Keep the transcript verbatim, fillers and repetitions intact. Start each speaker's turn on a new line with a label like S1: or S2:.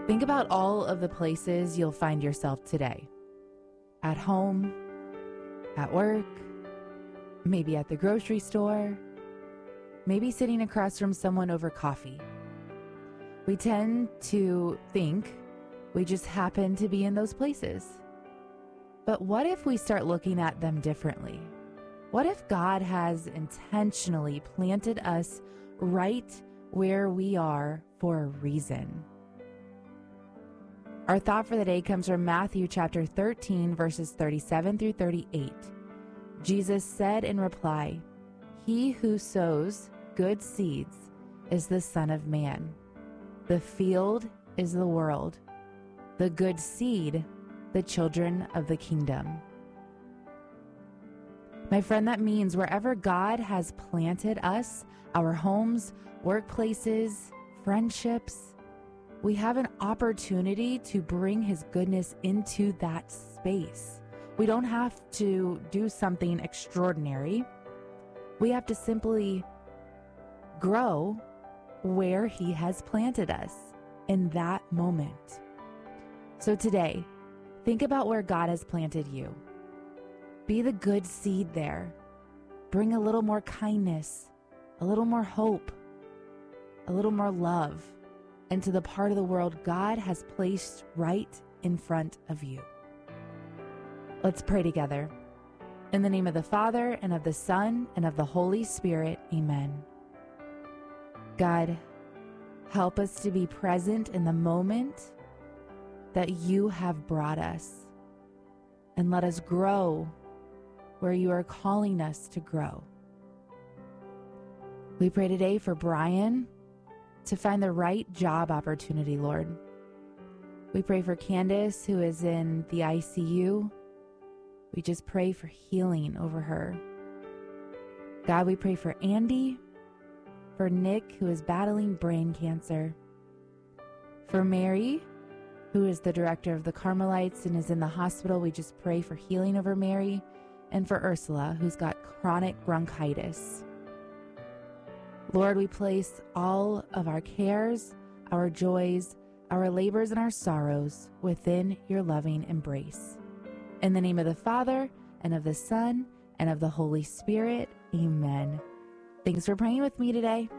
S1: Think about all of the places you'll find yourself today. At home, at work, maybe at the grocery store, maybe sitting across from someone over coffee. We tend to think we just happen to be in those places. But what if we start looking at them differently? What if God has intentionally planted us right where we are for a reason? Our thought for the day comes from Matthew chapter thirteen, verses thirty-seven through thirty-eight. Jesus said in reply, "He who sows good seeds is the Son of Man. The field is the world. The good seed, the children of the kingdom." My friend, that means wherever God has planted us, our homes, workplaces, friendships, we have an opportunity to bring His goodness into that space. We don't have to do something extraordinary. We have to simply grow where He has planted us in that moment. So today, think about where God has planted you. Be the good seed there. Bring a little more kindness, a little more hope, a little more love into the part of the world God has placed right in front of you. Let's pray together. In the name of the Father, and of the Son, and of the Holy Spirit, amen. God, help us to be present in the moment that you have brought us, and let us grow where you are calling us to grow. We pray today for Brian to find the right job opportunity, Lord. We pray for Candace, who is in the I C U. We just pray for healing over her. God, we pray for Andy, for Nick, who is battling brain cancer, for Mary, who is the director of the Carmelites and is in the hospital. We just pray for healing over Mary, and for Ursula, who's got chronic bronchitis. Lord, we place all of our cares, our joys, our labors, and our sorrows within your loving embrace. In the name of the Father, and of the Son, and of the Holy Spirit, amen. Thanks for praying with me today.